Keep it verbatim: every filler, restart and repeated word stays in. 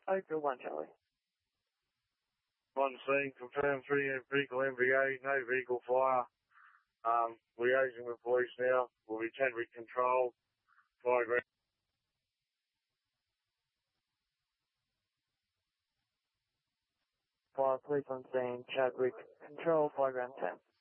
Oakville one, Charlie. On scene, confirmed three vehicle M V A, no vehicle fire. Um, liaising with police now. We'll be Chadwick control. Fire ground. Fire police on scene, Chadwick control, fire ground ten.